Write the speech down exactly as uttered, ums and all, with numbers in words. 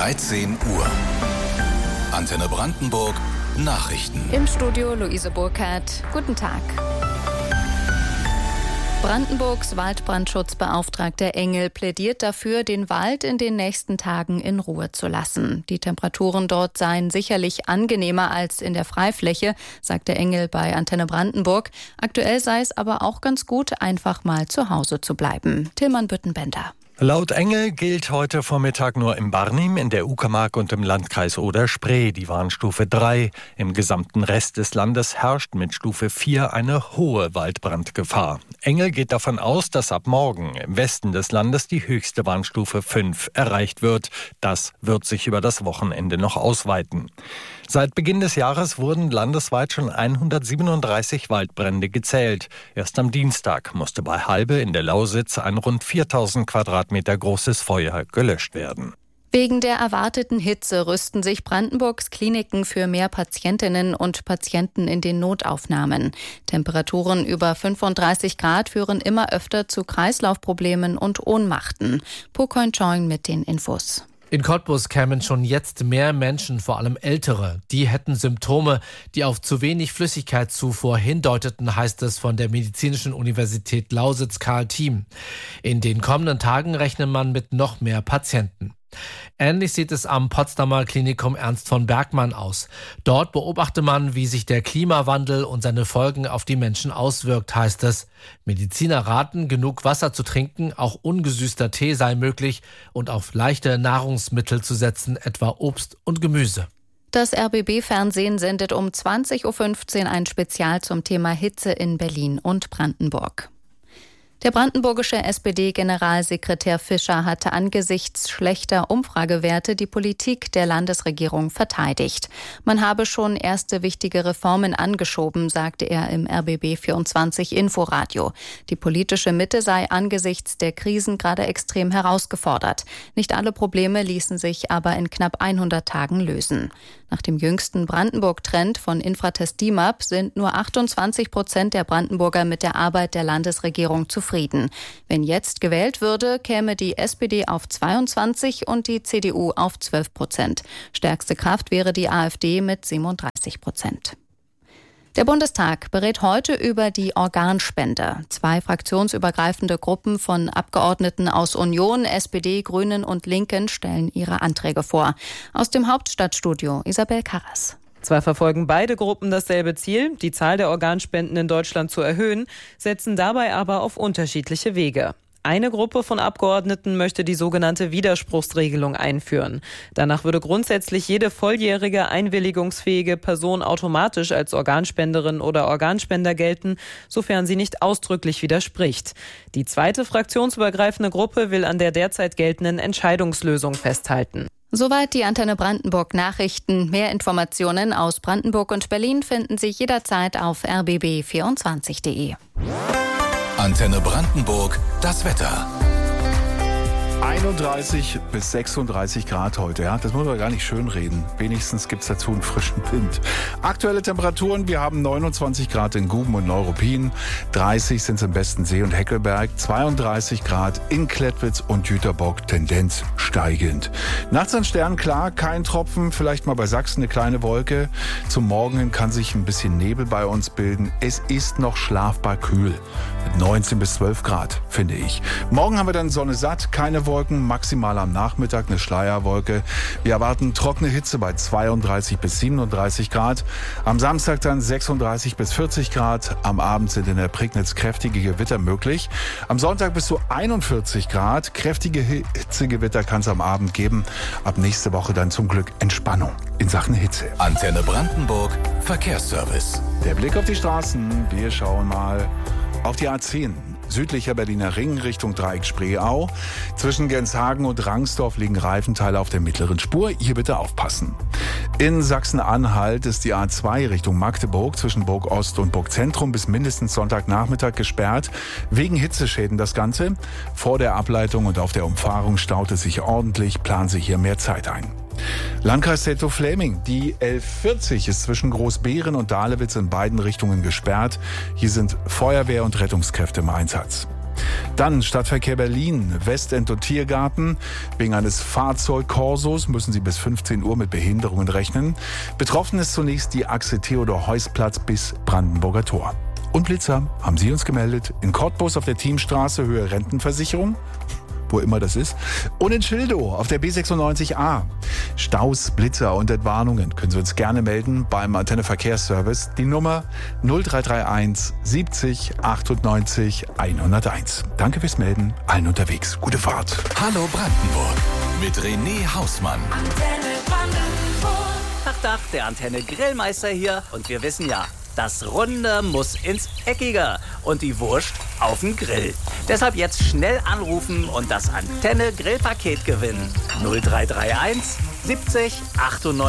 dreizehn Uhr. Antenne Brandenburg Nachrichten. Im Studio Luise Burkhardt. Guten Tag. Brandenburgs Waldbrandschutzbeauftragter Engel plädiert dafür, den Wald in den nächsten Tagen in Ruhe zu lassen. Die Temperaturen dort seien sicherlich angenehmer als in der Freifläche, sagte Engel bei Antenne Brandenburg. Aktuell sei es aber auch ganz gut, einfach mal zu Hause zu bleiben. Tilman Büttenbender. Laut Engel gilt heute Vormittag nur in Barnim, in der Uckermark und im Landkreis Oder-Spree die Warnstufe drei. Im gesamten Rest des Landes herrscht mit Stufe vier eine hohe Waldbrandgefahr. Engel geht davon aus, dass ab morgen im Westen des Landes die höchste Warnstufe fünf erreicht wird. Das wird sich über das Wochenende noch ausweiten. Seit Beginn des Jahres wurden landesweit schon hundertsiebenunddreißig Waldbrände gezählt. Erst am Dienstag musste bei Halbe in der Lausitz ein rund viertausend Quadratmeter großes Feuer gelöscht werden. Wegen der erwarteten Hitze rüsten sich Brandenburgs Kliniken für mehr Patientinnen und Patienten in den Notaufnahmen. Temperaturen über fünfunddreißig Grad führen immer öfter zu Kreislaufproblemen und Ohnmachten. Pocoin Choing mit den Infos. In Cottbus kämen schon jetzt mehr Menschen, vor allem Ältere. Die hätten Symptome, die auf zu wenig Flüssigkeitszufuhr hindeuteten, heißt es von der Medizinischen Universität Lausitz Karl Thiem. In den kommenden Tagen rechnet man mit noch mehr Patienten. Ähnlich sieht es am Potsdamer Klinikum Ernst von Bergmann aus. Dort beobachte man, wie sich der Klimawandel und seine Folgen auf die Menschen auswirkt, heißt es. Mediziner raten, genug Wasser zu trinken, auch ungesüßter Tee sei möglich und auf leichte Nahrungsmittel zu setzen, etwa Obst und Gemüse. Das R B B-Fernsehen sendet um zwanzig Uhr fünfzehn ein Spezial zum Thema Hitze in Berlin und Brandenburg. Der brandenburgische S P D-Generalsekretär Fischer hatte angesichts schlechter Umfragewerte die Politik der Landesregierung verteidigt. Man habe schon erste wichtige Reformen angeschoben, sagte er im R B B vierundzwanzig Inforadio. Die politische Mitte sei angesichts der Krisen gerade extrem herausgefordert. Nicht alle Probleme ließen sich aber in knapp hundert Tagen lösen. Nach dem jüngsten Brandenburg-Trend von Infratest D I M A P sind nur achtundzwanzig Prozent der Brandenburger mit der Arbeit der Landesregierung zufrieden. Wenn jetzt gewählt würde, käme die S P D auf zweiundzwanzig und die C D U auf zwölf Prozent. Stärkste Kraft wäre die AfD mit siebenunddreißig Prozent. Der Bundestag berät heute über die Organspende. Zwei fraktionsübergreifende Gruppen von Abgeordneten aus Union, S P D, Grünen und Linken stellen ihre Anträge vor. Aus dem Hauptstadtstudio Isabel Karras. Zwar verfolgen beide Gruppen dasselbe Ziel, die Zahl der Organspenden in Deutschland zu erhöhen, setzen dabei aber auf unterschiedliche Wege. Eine Gruppe von Abgeordneten möchte die sogenannte Widerspruchsregelung einführen. Danach würde grundsätzlich jede volljährige, einwilligungsfähige Person automatisch als Organspenderin oder Organspender gelten, sofern sie nicht ausdrücklich widerspricht. Die zweite fraktionsübergreifende Gruppe will an der derzeit geltenden Entscheidungslösung festhalten. Soweit die Antenne Brandenburg Nachrichten. Mehr Informationen aus Brandenburg und Berlin finden Sie jederzeit auf r b b vierundzwanzig punkt d e. Antenne Brandenburg, das Wetter. einunddreißig bis sechsunddreißig Grad heute. Ja, das muss man gar nicht schön reden. Wenigstens gibt es dazu einen frischen Wind. Aktuelle Temperaturen, wir haben neunundzwanzig Grad in Guben und Neuruppin, dreißig sind es im Bestensee und Heckelberg, zweiunddreißig Grad in Klettwitz und Jüterbock, Tendenz steigend. Nachts an Sternen klar, kein Tropfen, vielleicht mal bei Sachsen eine kleine Wolke. Zum Morgen hin kann sich ein bisschen Nebel bei uns bilden. Es ist noch schlafbar kühl. Mit neunzehn bis zwölf Grad, finde ich. Morgen haben wir dann Sonne satt, keine Wolken, maximal am Nachmittag eine Schleierwolke. Wir erwarten trockene Hitze bei zweiunddreißig bis siebenunddreißig Grad. Am Samstag dann sechsunddreißig bis vierzig Grad. Am Abend sind in der Prignitz kräftige Gewitter möglich. Am Sonntag bis zu einundvierzig Grad. Kräftige Hitzegewitter kann es am Abend geben. Ab nächste Woche dann zum Glück Entspannung in Sachen Hitze. Antenne Brandenburg, Verkehrsservice. Der Blick auf die Straßen. Wir schauen mal auf die A zehn. Südlicher Berliner Ring Richtung Dreieck Spreeau. Zwischen Genshagen und Rangsdorf liegen Reifenteile auf der mittleren Spur. Hier bitte aufpassen. In Sachsen-Anhalt ist die A zwei Richtung Magdeburg zwischen Burg Ost und Burg Zentrum bis mindestens Sonntagnachmittag gesperrt. Wegen Hitzeschäden das Ganze. Vor der Ableitung und auf der Umfahrung staut es sich ordentlich. Planen Sie hier mehr Zeit ein. Landkreis Teltow-Fläming. Die elf vierzig ist zwischen Großbeeren und Dahlewitz in beiden Richtungen gesperrt. Hier sind Feuerwehr und Rettungskräfte im Einsatz. Dann Stadtverkehr Berlin, Westend und Tiergarten. Wegen eines Fahrzeugkorsos müssen Sie bis fünfzehn Uhr mit Behinderungen rechnen. Betroffen ist zunächst die Achse Theodor-Heuss-Platz bis Brandenburger Tor. Und Blitzer, haben Sie uns gemeldet, in Cottbus auf der Teamstraße Höhe Rentenversicherung, wo immer das ist, und in Schildow auf der B sechsundneunzig a. Staus, Blitzer und Entwarnungen können Sie uns gerne melden beim Antenne Verkehrsservice. Die Nummer null drei drei eins siebzig achtundneunzig hunderteins. Danke fürs Melden, allen unterwegs. Gute Fahrt. Hallo Brandenburg mit René Hausmann. Antenne Brandenburg. Tag, Tag, der Antenne Grillmeister hier. Und wir wissen ja, das Runde muss ins Eckige und die Wurst auf den Grill. Deshalb jetzt schnell anrufen und das Antenne Grillpaket gewinnen. null drei drei eins siebzig achtundneunzig